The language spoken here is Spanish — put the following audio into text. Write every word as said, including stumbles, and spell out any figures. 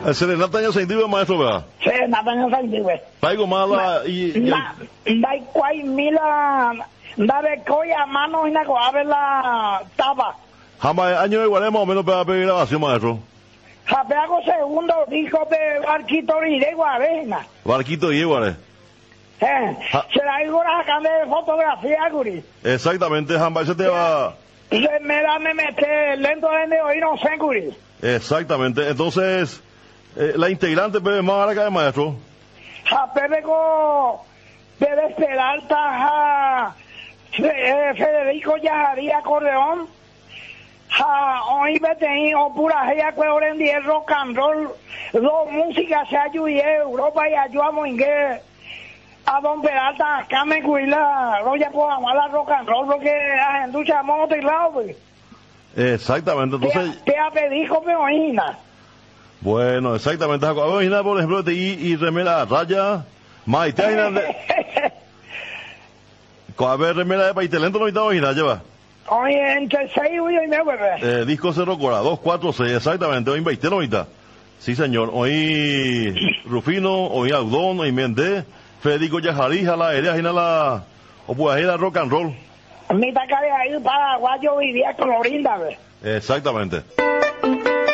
El serenata año sentido, maestro, ¿verdad? Serenata año sentido. Traigo mala y... Dai cuay mila... Dare coya mano y na coave la tapa. Jamás, año igual es más o menos para pedir grabación, maestro. Japeago segundo disco de Barquito y de Guarena. Barquito y igual. Eh, será igual acá de fotografía, Guri. Exactamente, jamás se te va... Se me da, me mete lento de hoy, no sé, Guri. Exactamente, entonces, eh, la integrante Pepe más ahora que de maestro. Japego debe esperar a Federico Yajaría Corleón. Ja, hoy me tengo pura gea que ahora en día rock and roll, dos músicas se ayudé Europa y ayudamos en que a Don Peralta acá me cuida, no ya puedo amar la rock and roll porque la gente ducha moto y lado, pues. Exactamente, entonces... Te ha pedido, me imagina. Bueno, exactamente, imagina por ejemplo de y, y remera raya, maite, a ver, remera de país talento no está imagina, lleva. Oye, entre seis y medio, bebé. Eh, disco cero Cora, dos, cuatro, seis, exactamente, hoy veinte, no está. Sí, señor, hoy Rufino, hoy Audón, hoy Méndez, Federico Yajarija, la Erea, la, o pues ahí la rock and roll. Mi taca de ahí paraguayo vivía Clorinda, bebé. Exactamente.